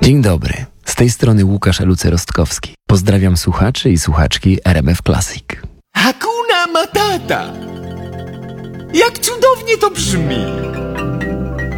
Dzień dobry, z tej strony Łukasz Eluce-Rostkowski. Pozdrawiam słuchaczy i słuchaczki RMF Classic. Hakuna Matata! Jak cudownie to brzmi!